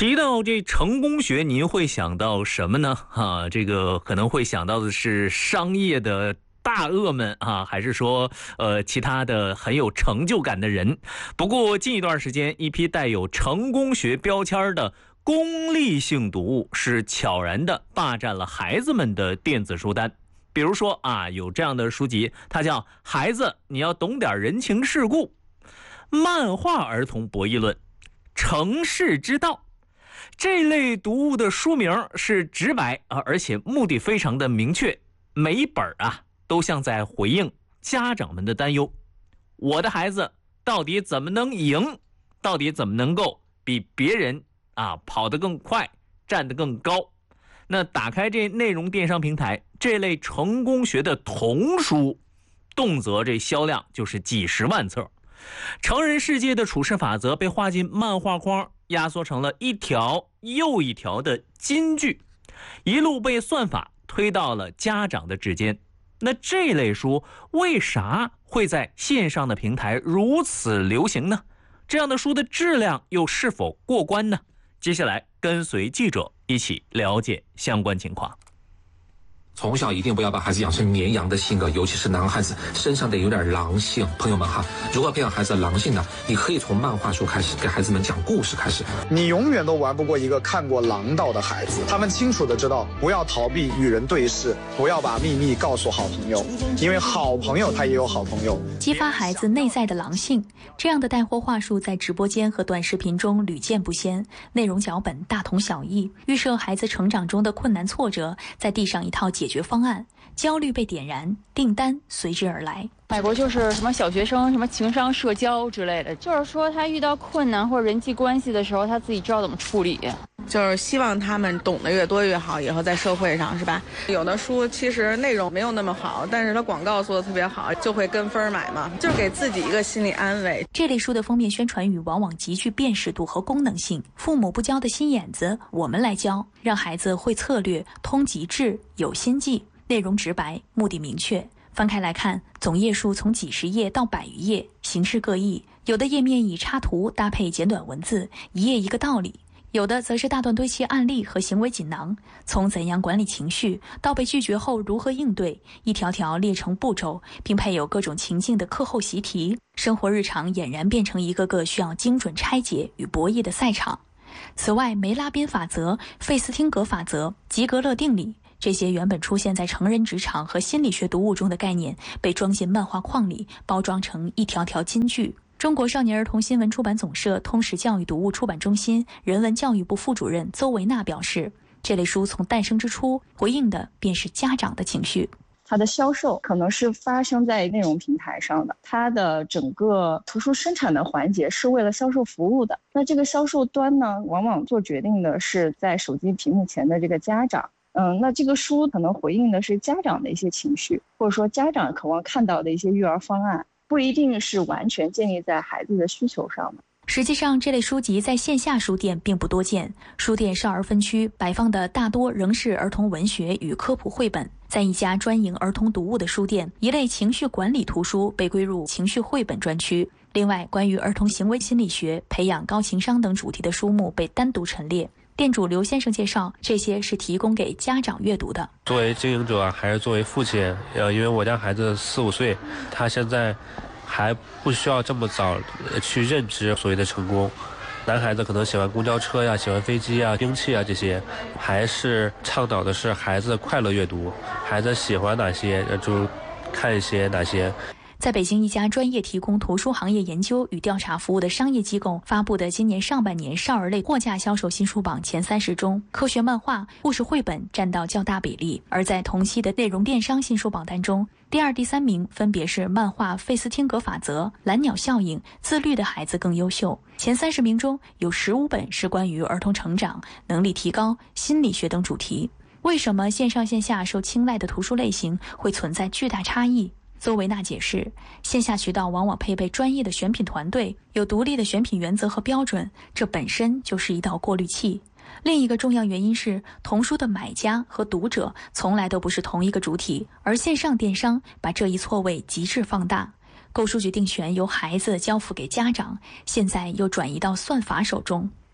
提到这成功学，您会想到什么呢？这个可能会想到的是商业的大鳄们还是说其他的很有成就感的人？不过近一段时间，一批带有成功学标签的功利性读物是悄然的霸占了孩子们的电子书单。比如说有这样的书籍，它叫《孩子，你要懂点人情世故》，漫画儿童博弈论，成事之道。这类读物的书名是直白而且目的非常的明确，每一本都像在回应家长们的担忧。我的孩子到底怎么能赢？到底怎么能够比别人跑得更快，站得更高？那打开这内容电商平台，这类成功学的童书动辄这销量就是几十万册。成人世界的处事法则被画进漫画框，压缩成了一条又一条的金句，一路被算法推到了家长的指尖。那这类书为啥会在线上的平台如此流行呢？这样的书的质量又是否过关呢？接下来跟随记者一起了解相关情况。 从小一定不要把孩子养成绵羊的性格，尤其是男孩子身上得有点狼性。朋友们如果培养孩子的狼性呢，你可以从漫画书开始，给孩子们讲故事开始。 你永远都玩不过一个看过狼道的孩子，他们清楚的知道不要逃避与人对视，不要把秘密告诉好朋友，因为好朋友他也有好朋友。 激发孩子内在的狼性，这样的带货话术在直播间和短视频中屡见不鲜，内容脚本大同小异，预设孩子成长中的困难挫折，再递上一套解决方案，焦虑被点燃，订单随之而来。 美国就是什么小学生什么情商社交之类的，就是说他遇到困难或者人际关系的时候，他自己知道怎么处理。 就是希望他们懂得越多越好，以后在社会上是吧？有的书其实内容没有那么好，但是它广告做的特别好，就会跟风买嘛，就是给自己一个心理安慰。 这类书的封面宣传语往往极具辨识度和功能性，父母不教的心眼子我们来教，让孩子会策略，通极致，有心计，内容直白，目的明确。翻开来看，总页数从几十页到100余页，形式各异，有的页面以插图搭配简短文字，一页一个道理，有的则是大段堆砌案例和行为锦囊，从怎样管理情绪到被拒绝后如何应对，一条条列成步骤，并配有各种情境的课后习题，生活日常俨然变成一个个需要精准拆解与博弈的赛场。此外，梅拉宾法则、费斯汀格法则、吉格勒定理，这些原本出现在成人职场和心理学读物中的概念，被装进漫画框里，包装成一条条金句。中国少年儿童新闻出版总社通识教育读物出版中心人文教育部副主任邹维娜表示，这类书从诞生之初回应的便是家长的情绪。 它的销售可能是发生在内容平台上的，它的整个图书生产的环节是为了销售服务的。那这个销售端呢，往往做决定的是在手机屏幕前的这个家长。那这个书可能回应的是家长的一些情绪，或者说家长渴望看到的一些育儿方案，不一定是完全建立在孩子的需求上的。 实际上，这类书籍在线下书店并不多见，书店少儿分区摆放的大多仍是儿童文学与科普绘本。在一家专营儿童读物的书店，一类情绪管理图书被归入情绪绘本专区。另外，关于儿童行为心理学、培养高情商等主题的书目被单独陈列。店主刘先生介绍，这些是提供给家长阅读的。 作为经营者还是作为父亲，因为我家孩子4、5岁，他现在还不需要这么早去认知所谓的成功。男孩子可能喜欢公交车呀，喜欢飞机啊、兵器啊这些，还是倡导的是孩子快乐阅读，孩子喜欢哪些就看一些哪些。 在北京一家专业提供图书行业研究与调查服务的商业机构发布的今年上半年少儿类货架销售新书榜前30中，科学漫画、故事绘本占到较大比例。而在同期的内容电商新书榜单中，第2、第3名分别是漫画《费斯汀格法则》、蓝鸟效应、自律的孩子更优秀。前30名中有15本是关于儿童成长、能力提高、心理学等主题。为什么线上线下受青睐的图书类型会存在巨大差异？邹维娜解释，线下渠道往往配备专业的选品团队，有独立的选品原则和标准，这本身就是一道过滤器。另一个重要原因是，童书的买家和读者从来都不是同一个主体，而线上电商把这一错位极致放大。购书决定权由孩子交付给家长，现在又转移到算法手中。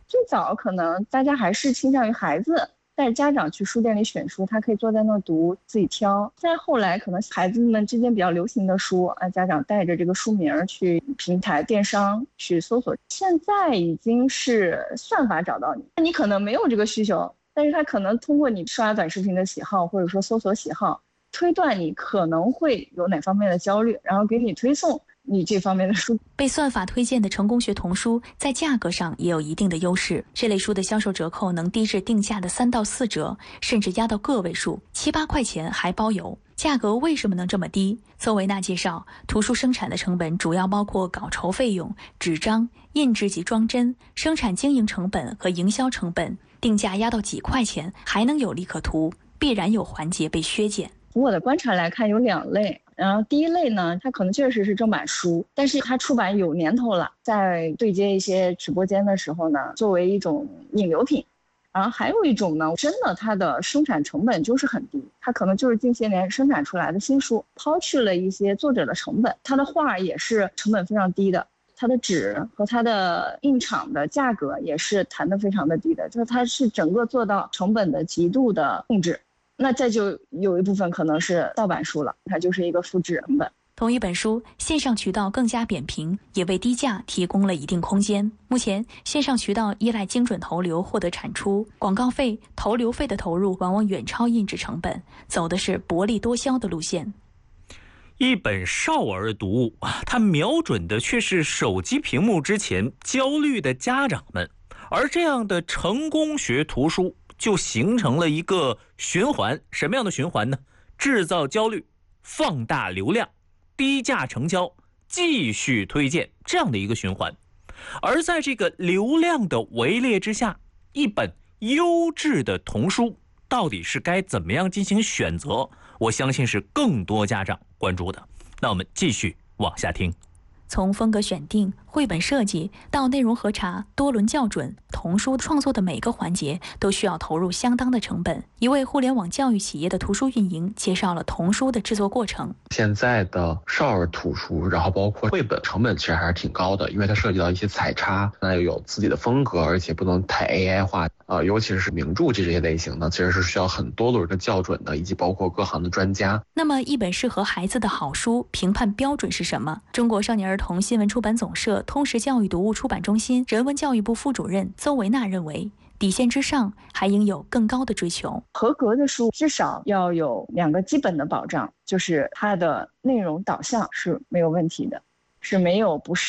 最早可能大家还是倾向于孩子带着家长去书店里选书，他可以坐在那儿读，自己挑。再后来可能孩子们之间比较流行的书家长带着这个书名去平台电商去搜索。现在已经是算法找到你，你可能没有这个需求，但是他可能通过你刷短视频的喜好或者说搜索喜好，推断你可能会有哪方面的焦虑，然后给你推送你这方面的书。 被算法推荐的成功学童书在价格上也有一定的优势，这类书的销售折扣能低至定价的3到4折，甚至压到个位数，7、8块钱还包邮。价格为什么能这么低？邹维娜介绍，图书生产的成本主要包括稿酬费用、纸张、印制及装帧、生产经营成本和营销成本，定价压到几块钱还能有利可图，必然有环节被削减。 从我的观察来看有2类，然后第一类呢，它可能确实是正版书，但是它出版有年头了，在对接一些直播间的时候呢，作为一种引流品。然后还有一种呢，真的它的生产成本就是很低，它可能就是近些年生产出来的新书，抛去了一些作者的成本，它的画也是成本非常低的，它的纸和它的印厂的价格也是谈得非常的低的，就是它是整个做到成本的极度的控制。那再就有一部分可能是盗版书了，它就是一个复制成本。 同一本书，线上渠道更加扁平，也为低价提供了一定空间。目前，线上渠道依赖精准投流获得产出，广告费、投流费的投入往往远超印制成本，走的是薄利多销的路线。 一本少儿读物它瞄准的却是手机屏幕之前焦虑的家长们，而这样的成功学图书就形成了一个循环。什么样的循环呢？制造焦虑，放大流量，低价成交，继续推荐，这样的一个循环。而在这个流量的围猎之下，一本优质的童书到底是该怎么样进行选择，我相信是更多家长关注的。那我们继续往下听。 从风格选定、绘本设计到内容核查、多轮校准，童书创作的每个环节都需要投入相当的成本。一位互联网教育企业的图书运营介绍了童书的制作过程。 现在的少儿图书，然后包括绘本，成本其实还是挺高的，因为它涉及到一些彩插，那又有自己的风格，而且不能太 AI 化。尤其是名著这些类型呢，其实是需要很多轮的校准的，以及包括各行的专家。 那么一本适合孩子的好书评判标准是什么？中国少年儿童新闻出版总社通识教育读物出版中心人文教育部副主任邹维娜认为，底线之上还应有更高的追求。 合格的书至少要有2个基本的保障，就是它的内容导向是没有问题的，是没有不